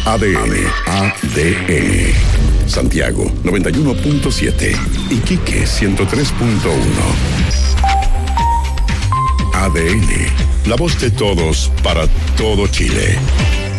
ADN. Santiago 91.7. Iquique 103.1. ADN. La voz de todos para todo Chile.